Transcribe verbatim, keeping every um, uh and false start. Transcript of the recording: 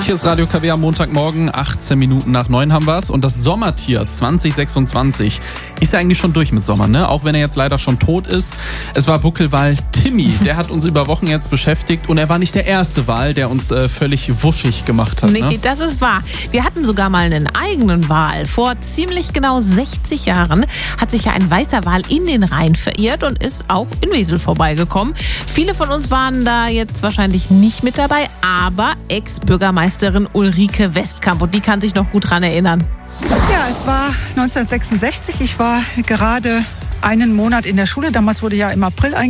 Hier ist Radio K W am Montagmorgen, achtzehn Minuten nach neun haben wir es. Und das Sommertier zwanzig sechsundzwanzig ist ja eigentlich schon durch mit Sommer, ne? Auch wenn er jetzt leider schon tot ist. Es war Buckelwal Timmy, der hat uns über Wochen jetzt beschäftigt. Und er war nicht der erste Wal, der uns äh, völlig wuschig gemacht hat. Nee, ne? das ist wahr. Wir hatten sogar mal einen eigenen Wal. Vor ziemlich genau sechzig Jahren hat sich ja ein weißer Wal in den Rhein verirrt und ist auch in Wesel vorbeigekommen. Viele von uns waren da jetzt wahrscheinlich nicht mit dabei, aber Ex-Bürgermeisterin Ulrike Westkamp, und die kann sich noch gut dran erinnern. Ja, es war neunzehnhundertsechsundsechzig. Ich war gerade einen Monat in der Schule. Damals wurde ja im April eingeführt.